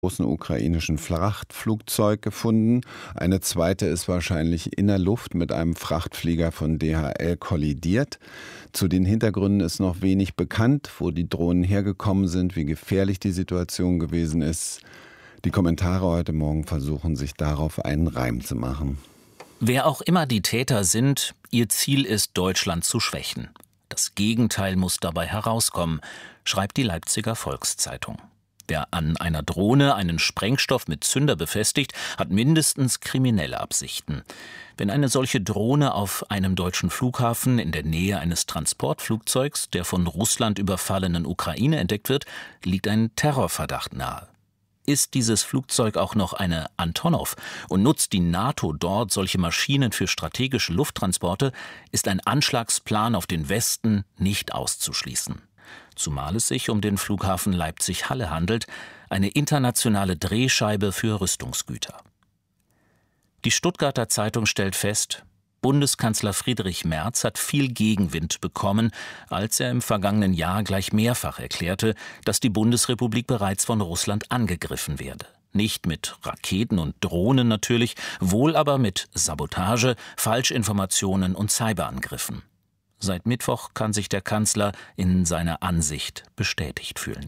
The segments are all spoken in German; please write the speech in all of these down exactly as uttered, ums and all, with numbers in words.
großen ukrainischen Frachtflugzeug gefunden. Eine zweite ist wahrscheinlich in der Luft mit einem Frachtflieger von D H L kollidiert. Zu den Hintergründen ist noch wenig bekannt, wo die Drohnen hergekommen sind, wie gefährlich die Situation gewesen ist. Die Kommentare heute Morgen versuchen, sich darauf einen Reim zu machen. Wer auch immer die Täter sind, ihr Ziel ist, Deutschland zu schwächen. Das Gegenteil muss dabei herauskommen, schreibt die Leipziger Volkszeitung. Wer an einer Drohne einen Sprengstoff mit Zünder befestigt, hat mindestens kriminelle Absichten. Wenn eine solche Drohne auf einem deutschen Flughafen in der Nähe eines Transportflugzeugs der von Russland überfallenen Ukraine entdeckt wird, liegt ein Terrorverdacht nahe. Ist dieses Flugzeug auch noch eine Antonov und nutzt die NATO dort solche Maschinen für strategische Lufttransporte, ist ein Anschlagsplan auf den Westen nicht auszuschließen. Zumal es sich um den Flughafen Leipzig-Halle handelt, eine internationale Drehscheibe für Rüstungsgüter. Die Stuttgarter Zeitung stellt fest, Bundeskanzler Friedrich Merz hat viel Gegenwind bekommen, als er im vergangenen Jahr gleich mehrfach erklärte, dass die Bundesrepublik bereits von Russland angegriffen werde. Nicht mit Raketen und Drohnen natürlich, wohl aber mit Sabotage, Falschinformationen und Cyberangriffen. Seit Mittwoch kann sich der Kanzler in seiner Ansicht bestätigt fühlen.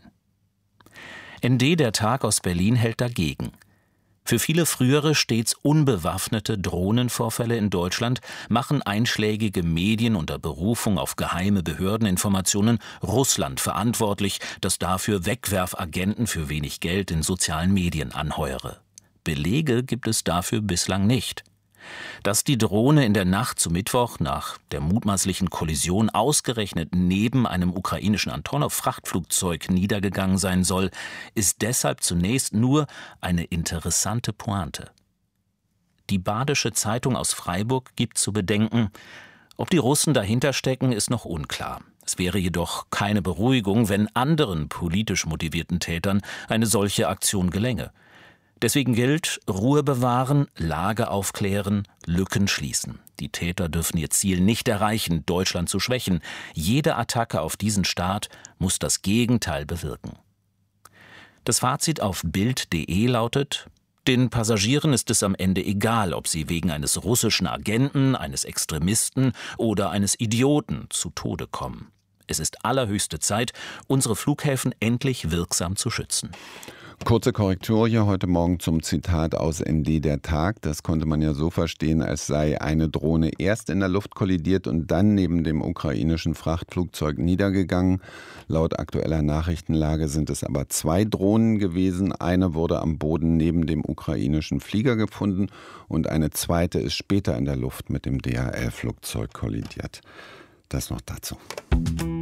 N D, der Tag aus Berlin, hält dagegen. Für viele frühere, stets unbewaffnete Drohnenvorfälle in Deutschland machen einschlägige Medien unter Berufung auf geheime Behördeninformationen Russland verantwortlich, das dafür Wegwerfagenten für wenig Geld in sozialen Medien anheuere. Belege gibt es dafür bislang nicht. Dass die Drohne in der Nacht zu Mittwoch nach der mutmaßlichen Kollision ausgerechnet neben einem ukrainischen Antonov-Frachtflugzeug niedergegangen sein soll, ist deshalb zunächst nur eine interessante Pointe. Die Badische Zeitung aus Freiburg gibt zu bedenken, ob die Russen dahinter stecken, ist noch unklar. Es wäre jedoch keine Beruhigung, wenn anderen politisch motivierten Tätern eine solche Aktion gelänge. Deswegen gilt, Ruhe bewahren, Lage aufklären, Lücken schließen. Die Täter dürfen ihr Ziel nicht erreichen, Deutschland zu schwächen. Jede Attacke auf diesen Staat muss das Gegenteil bewirken. Das Fazit auf Bild punkt de lautet: Den Passagieren ist es am Ende egal, ob sie wegen eines russischen Agenten, eines Extremisten oder eines Idioten zu Tode kommen. Es ist allerhöchste Zeit, unsere Flughäfen endlich wirksam zu schützen. Kurze Korrektur hier heute Morgen zum Zitat aus N D, der Tag. Das konnte man ja so verstehen, als sei eine Drohne erst in der Luft kollidiert und dann neben dem ukrainischen Frachtflugzeug niedergegangen. Laut aktueller Nachrichtenlage sind es aber zwei Drohnen gewesen. Eine wurde am Boden neben dem ukrainischen Flieger gefunden und eine zweite ist später in der Luft mit dem D H L-Flugzeug kollidiert. Das noch dazu.